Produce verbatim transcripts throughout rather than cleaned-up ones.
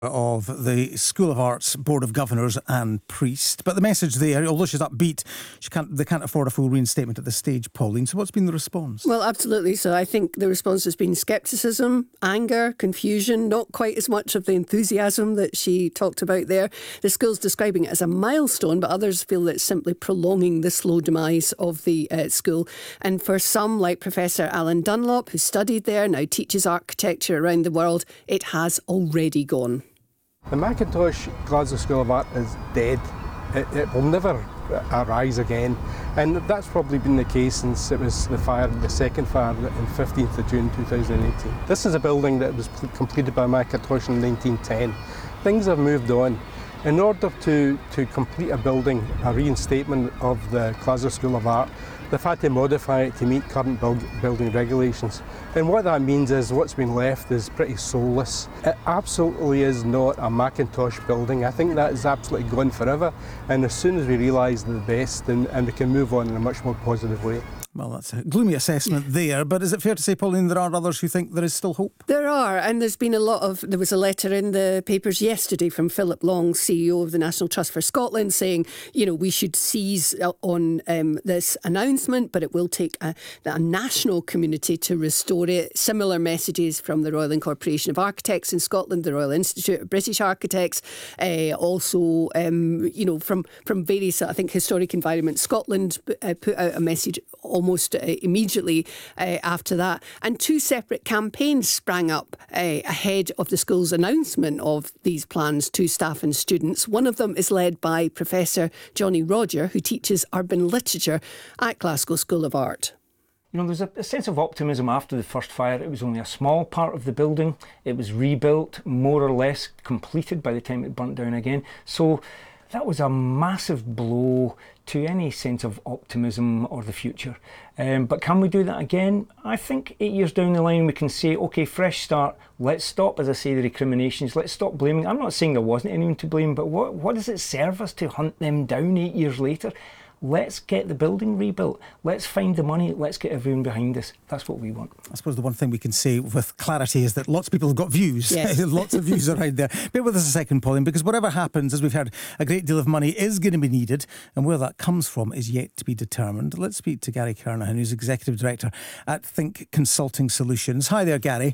Of the School of Arts Board of Governors and Priest. But the message there, although she's upbeat, she can't, they can't afford a full reinstatement at this stage, Pauline. So what's been the response? Well, absolutely. So I think the response has been scepticism, anger, confusion, not quite as much of the enthusiasm that she talked about there. The school's describing it as a milestone, but others feel that it's simply prolonging the slow demise of the uh, school. And for some, like Professor Alan Dunlop, who studied there, now teaches architecture around the world, it has already gone. The Mackintosh Glasgow School of Art is dead. It, it will never arise again, and that's probably been the case since it was the fire, the second fire on fifteenth of June two thousand eighteen. This is a building that was completed by Mackintosh in nineteen ten. Things have moved on. In order to, to complete a building, a reinstatement of the Glasgow School of Art, they've had to modify it to meet current build, building regulations. And what that means is what's been left is pretty soulless. It absolutely is not a Mackintosh building. I think that is absolutely gone forever. And as soon as we realise the best, and, and we can move on in a much more positive way. Well, that's a gloomy assessment there, but is it fair to say, Pauline, there are others who think there is still hope? There are, and there's been a lot of... There was a letter in the papers yesterday from Philip Long, C E O of the National Trust for Scotland, saying, you know, we should seize on um, this announcement, but it will take a, a national community to restore it. Similar messages from the Royal Incorporation of Architects in Scotland, the Royal Institute of British Architects, uh, also, um, you know, from, from various, I think, Historic Environment Scotland uh, put out a message almost uh, immediately uh, after that. And two separate campaigns sprang up uh, ahead of the school's announcement of these plans to staff and students. One of them is led by Professor Johnny Roger, who teaches urban literature at Glasgow School of Art. You know, there's a, a sense of optimism after the first fire. It was only a small part of the building. It was rebuilt, more or less completed by the time it burnt down again. So that was a massive blow to any sense of optimism or the future. Um, but can we do that again? I think eight years down the line we can say, OK, fresh start. Let's stop, as I say, the recriminations. Let's stop blaming. I'm not saying there wasn't anyone to blame, but what, what does it serve us to hunt them down eight years later? Let's get the building rebuilt. Let's find the money. Let's get everyone behind us. That's what we want. I suppose the one thing we can say with clarity is that lots of people have got views. Yes. Lots of views around there. Bear with us a second, Pauline, because whatever happens, as we've heard, a great deal of money is going to be needed, and where that comes from is yet to be determined. Let's speak to Gary Kernahan, who's Executive Director at Think Consulting Solutions. Hi there, Gary.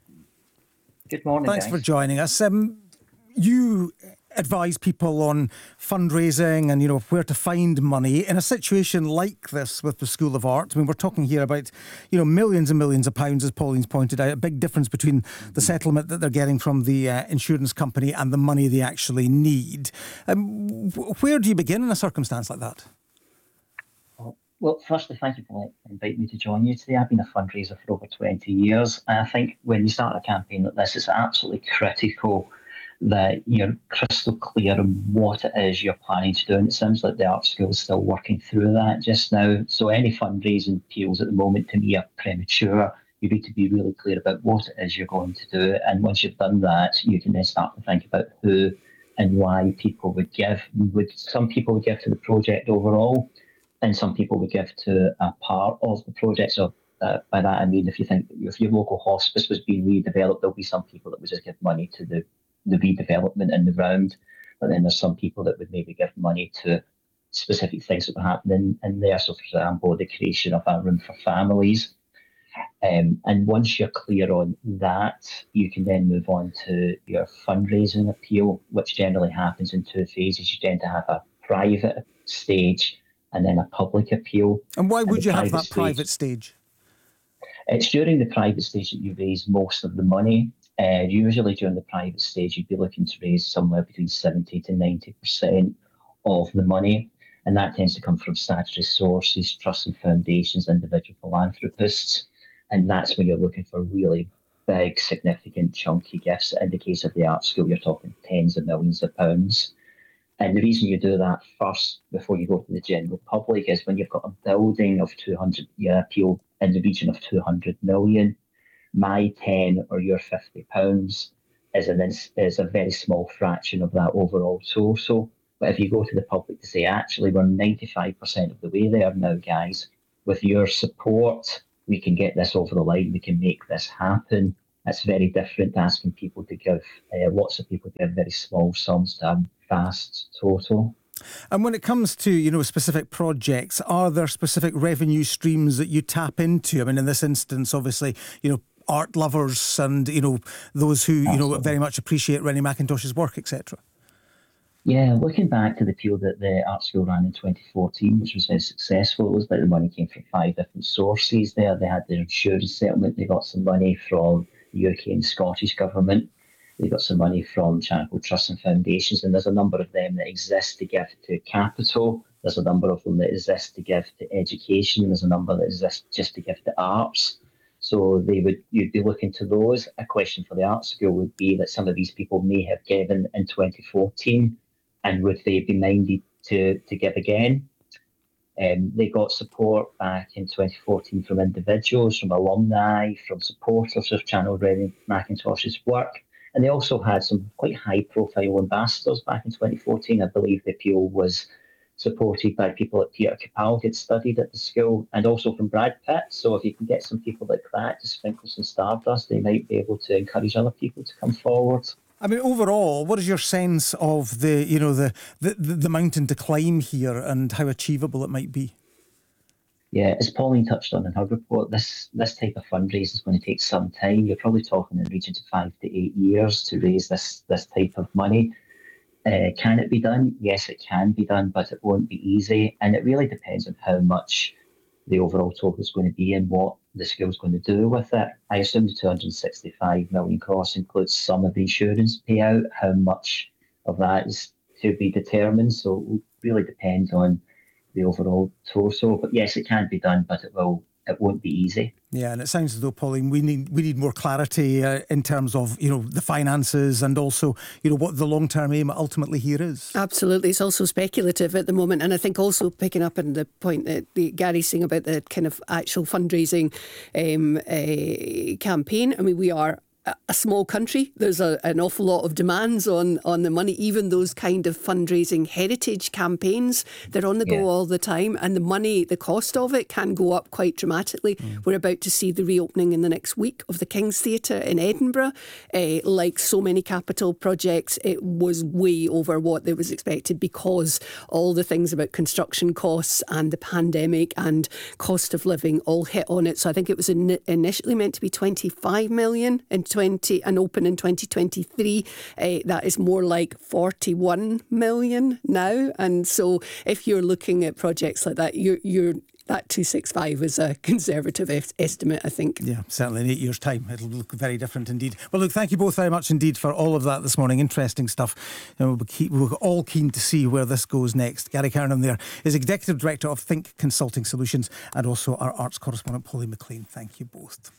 Good morning, Thanks guys. for joining us. Um, you advise people on fundraising and, you know, where to find money in a situation like this with the School of Art. I mean, we're talking here about, you know, millions and millions of pounds, as Pauline's pointed out, a big difference between the settlement that they're getting from the uh, insurance company and the money they actually need. Um, where do you begin in a circumstance like that? Well, firstly, thank you for inviting me to join you today. I've been a fundraiser for over twenty years, and I think when you start a campaign like this, it's absolutely critical that you're crystal clear on what it is you're planning to do. And it sounds like the art school is still working through that just now. So any fundraising appeals at the moment to me are premature. You need to be really clear about what it is you're going to do. And once you've done that, you can then start to think about who and why people would give. Would some people would give to the project overall, and some people would give to a part of the project. So uh, by that I mean, if you think if your local hospice was being redeveloped, there'll be some people that would just give money to the the redevelopment in the round, but then there's some people that would maybe give money to specific things that were happening in there. So, for example, the creation of a room for families. Um, and once you're clear on that, you can then move on to your fundraising appeal, which generally happens in two phases. You tend to have a private stage and then a public appeal. And why would and you have that stage, private stage? It's during the private stage that you raise most of the money. Uh, usually during the private stage, you'd be looking to raise somewhere between seventy to ninety percent of the money. And that tends to come from statutory sources, trusts and foundations, individual philanthropists. And that's when you're looking for really big, significant, chunky gifts. In the case of the art school, you're talking tens of millions of pounds. And the reason you do that first, before you go to the general public, is when you've got a building of two hundred, you appeal in the region of two hundred million. My ten or your fifty pounds is, an, is a very small fraction of that overall total. But if you go to the public to say, actually, we're ninety-five percent of the way there now, guys. With your support, we can get this over the line. We can make this happen. It's very different to asking people to give, uh, lots of people to give very small sums to a vast total. And when it comes to, you know, specific projects, are there specific revenue streams that you tap into? I mean, in this instance, obviously, you know, art lovers and, you know, those who, you know, very much appreciate Rennie Mackintosh's work, et cetera. Yeah, looking back to the appeal that the art school ran in twenty fourteen, which was very successful, it was like the money came from five different sources there. They had their insurance settlement, they got some money from the U K and Scottish government, they got some money from charitable trusts and foundations, and there's a number of them that exist to give to capital. There's a number of them that exist to give to education. There's a number that exist just to give to arts. So they would you'd be looking to those. A question for the art school would be that some of these people may have given in twenty fourteen, and would they be minded to, to give again? Um, they got support back in twenty fourteen from individuals, from alumni, from supporters of Channel Rennie Mackintosh's work. And they also had some quite high-profile ambassadors back in twenty fourteen. I believe the appeal was supported by people like Peter Capaldi, had studied at the school, and also from Brad Pitt. So if you can get some people like that to sprinkle some stardust, they might be able to encourage other people to come forward. I mean, overall, what is your sense of the, you know, the, the, the mountain to climb here and how achievable it might be? Yeah, as Pauline touched on in her report, this this type of fundraise is going to take some time. You're probably talking in the region of five to eight years to raise this this type of money. Uh, can it be done? Yes, it can be done, but it won't be easy. And it really depends on how much the overall total is going to be and what the school's going to do with it. I assume the two hundred sixty-five million cost includes some of the insurance payout. How much of that is to be determined? So it will really depend on the overall total. But yes, it can be done, but it will it won't be easy. Yeah, and it sounds as though, Pauline, we need we need more clarity uh, in terms of, you know, the finances and also, you know, what the long-term aim ultimately here is. Absolutely. It's also speculative at the moment. And I think also picking up on the point that the, Gary's saying about the kind of actual fundraising um, uh, campaign. I mean, we are a small country. There's a, an awful lot of demands on, on the money. Even those kind of fundraising heritage campaigns, they're on the yeah. go all the time, and the money, the cost of it can go up quite dramatically. Mm. We're about to see the reopening in the next week of the King's Theatre in Edinburgh. Uh, like so many capital projects, it was way over what there was expected because all the things about construction costs and the pandemic and cost of living all hit on it. So I think it was in, initially meant to be twenty-five million in twenty and open in twenty twenty-three. Uh, that is more like forty-one million now. And so if you're looking at projects like that, you're, you're that two sixty-five is a conservative est- estimate, I think. Yeah, certainly in eight years' time it'll look very different indeed. Well, look, thank you both very much indeed for all of that this morning. Interesting stuff. You know, we'll keep, we're all keen to see where this goes next. Gary Kernan there is Executive Director of Think Consulting Solutions, and also our arts correspondent Pauline McLean. Thank you both.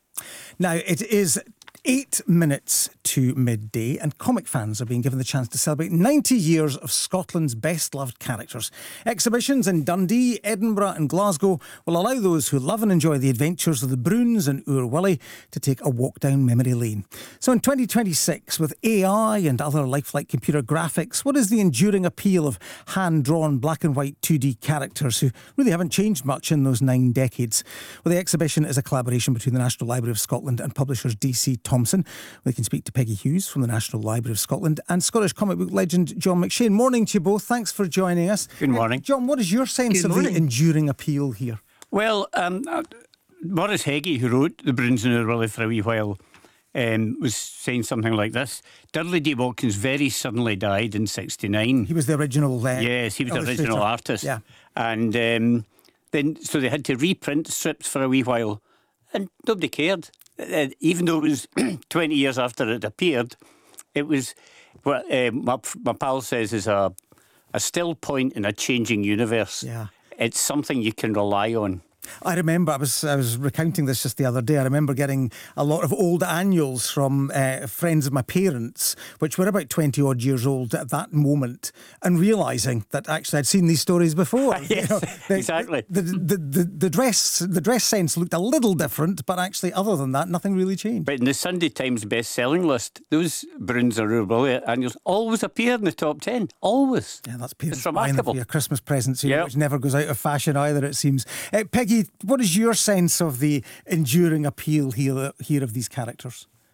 Now, it is eight minutes to midday, and comic fans are being given the chance to celebrate ninety years of Scotland's best-loved characters. Exhibitions in Dundee, Edinburgh and Glasgow will allow those who love and enjoy the adventures of the Broons and Oor Willie to take a walk down memory lane. So in twenty twenty-six, with A I and other lifelike computer graphics, what is the enduring appeal of hand-drawn black and white two D characters who really haven't changed much in those nine decades? Well, the exhibition is a collaboration between the National Library of Scotland and publishers D C Thomson. We can speak to Peggy Hughes from the National Library of Scotland and Scottish comic book legend John McShane. Morning to you both. Thanks for joining us. Good morning. Uh, John, what is your sense Good of morning. the enduring appeal here? Well, um, uh, Maurice Heggie, who wrote The Broons and Oor Willie for a wee while, um, was saying something like this. Dudley D. Watkins very suddenly died in sixty-nine. He was the original uh, Yes, he was the original artist. Yeah. And um, then, so they had to reprint strips for a wee while, and nobody cared. Uh, even though it was twenty years after it appeared, it was what uh, my, my pal says is a, a still point in a changing universe. Yeah. It's something you can rely on. I remember, I was I was recounting this just the other day. I remember getting a lot of old annuals from uh, friends of my parents, which were about twenty odd years old at that moment, and realising that actually I'd seen these stories before. Yes, you know, the, exactly. The, the, the, the dress the dress sense looked a little different, but actually, other than that, nothing really changed. But in the Sunday Times best-selling list, those Broons or Oor Willie annuals always appear in the top ten. Always. Yeah, that's parents It's buying them remarkable. for your Christmas presents, you know, Yep. which never goes out of fashion either, it seems. Uh, Peggy, what is your sense of the enduring appeal here, here of these characters?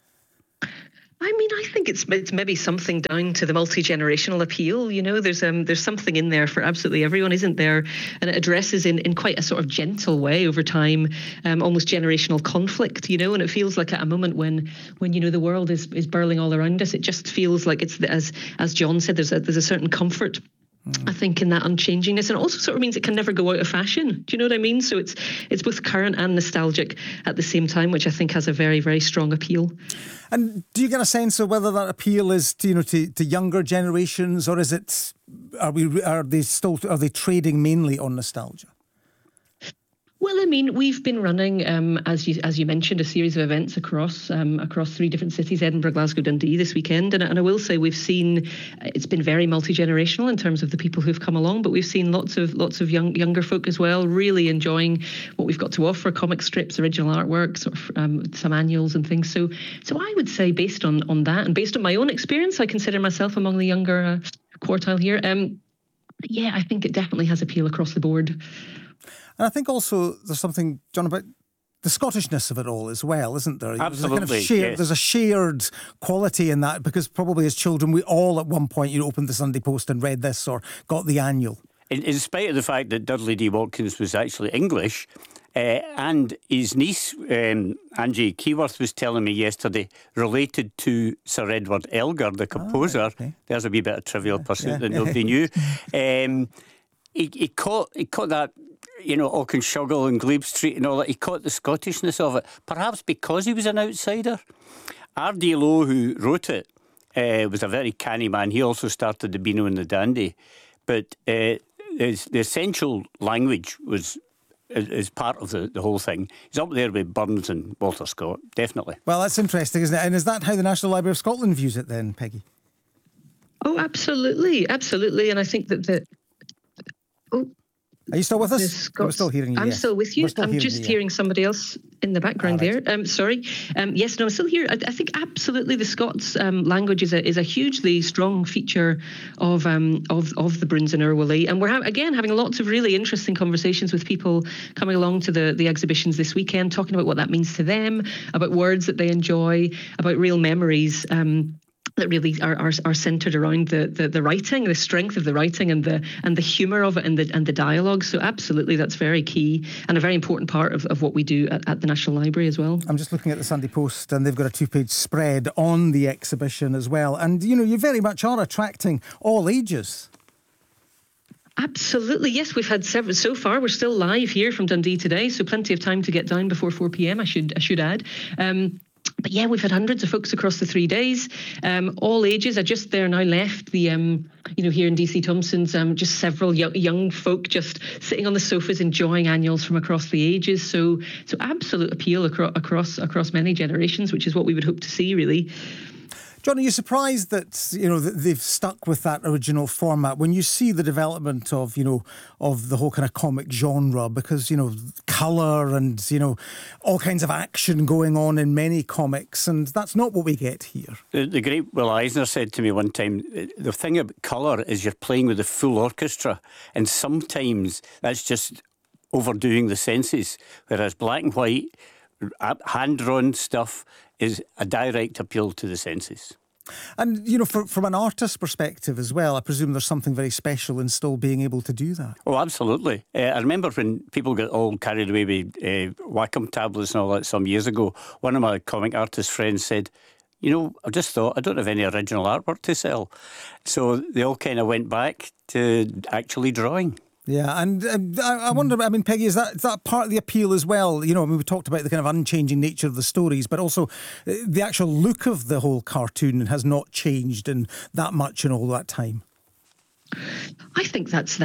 I mean, I think it's it's maybe something down to the multi-generational appeal. You know, there's um there's something in there for absolutely everyone, isn't there? And it addresses in, in quite a sort of gentle way over time, um, almost generational conflict. You know, and it feels like at a moment when when you know the world is is burling all around us, it just feels like it's as as John said, there's a there's a certain comfort. I think in that unchangingness, and it also sort of means it can never go out of fashion. Do you know what I mean? So it's it's both current and nostalgic at the same time, which I think has a very, very strong appeal. And do you get a sense of whether that appeal is to, you know, to, to younger generations, or is it, are we are they still are they trading mainly on nostalgia? Well, I mean, we've been running, um, as you as you mentioned, a series of events across um, across three different cities: Edinburgh, Glasgow, Dundee this weekend. And, and I will say we've seen it's been very multi-generational in terms of the people who've come along, but we've seen lots of lots of young younger folk as well, really enjoying what we've got to offer: comic strips, original artwork, sort of um, some annuals and things. So, so I would say, based on on that and based on my own experience, I consider myself among the younger uh, quartile here. Um, yeah, I think it definitely has appeal across the board. And I think also there's something, John, about the Scottishness of it all as well, isn't there? Absolutely, there's a, kind of shared, yes. there's a shared quality in that, because probably as children we all at one point, you know, opened the Sunday Post and read this or got the annual. In, in spite of the fact that Dudley D. Watkins was actually English, uh, and his niece, um, Angie Keyworth, was telling me yesterday, related to Sir Edward Elgar, the composer. Oh, okay. There's a wee bit of trivial Yeah, pursuit yeah. that nobody knew. Um, he, he caught he caught that, you know, Auchenshuggle and Glebe Street and all that. He caught the Scottishness of it, perhaps because he was an outsider. R D Lowe, who wrote it, uh, was a very canny man. He also started the Beano and the Dandy. But uh, his, the essential language was is, is part of the, the whole thing. He's up there with Burns and Walter Scott, definitely. Well, that's interesting, isn't it? And is that how the National Library of Scotland views it then, Peggy? Oh, absolutely, absolutely. And I think that the oh. Are you still with us? Scots, We're still hearing you. I'm yes. still with you. We're still I'm hearing just you, yeah. hearing somebody else in the background Ah, right. there. Um, sorry. Um, yes, no, I'm still here. I, I think absolutely the Scots um, language is a is a hugely strong feature of um, of of the Bruns and Irwell, and we're ha- again having lots of really interesting conversations with people coming along to the the exhibitions this weekend, talking about what that means to them, about words that they enjoy, about real memories. Um, that really are, are are centred around the, the the writing, the strength of the writing, and the and the humour of it, and the and the dialogue. So absolutely, that's very key and a very important part of, of what we do at, at the National Library as well. I'm just looking at the Sunday Post, and they've got a two-page spread on the exhibition as well. And you know, you very much are attracting all ages. Absolutely, yes. We've had several so far. We're still live here from Dundee today, so plenty of time to get down before four p.m. I should I should add. Um, But yeah, we've had hundreds of folks across the three days, um, all ages. I just there now left the, um, you know, here in D C Thomson's, um, just several young, young folk just sitting on the sofas enjoying annuals from across the ages. So, so absolute appeal across across across many generations, which is what we would hope to see, really. John, are you surprised that, you know, that they've stuck with that original format when you see the development of, you know, of the whole kind of comic genre? Because, you know, colour and, you know, all kinds of action going on in many comics, and that's not what we get here. The, the great Will Eisner said to me one time, the thing about colour is you're playing with a full orchestra, and sometimes that's just overdoing the senses, whereas black and white, hand-drawn stuff is a direct appeal to the senses. And, you know, for, from an artist's perspective as well, I presume there's something very special in still being able to do that. Oh, absolutely. Uh, I remember when people got all carried away with uh, Wacom tablets and all that some years ago, one of my comic artist friends said, you know, I just thought I don't have any original artwork to sell. So they all kind of went back to actually drawing. Yeah, and um, I, I wonder, I mean, Peggy, is that is that part of the appeal as well? You know, I mean, we talked about the kind of unchanging nature of the stories, but also uh, the actual look of the whole cartoon has not changed in that much in all that time. I think that's that.